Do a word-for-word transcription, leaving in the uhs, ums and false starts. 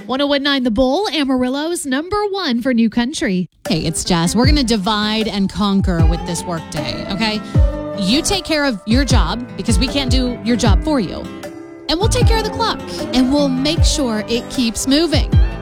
ten nineteen The Bull, Amarillo's number one for new country. Hey, it's Jess. We're going to divide and conquer with this workday, okay? You take care of your job because we can't do your job for you. And we'll take care of the clock and we'll make sure it keeps moving.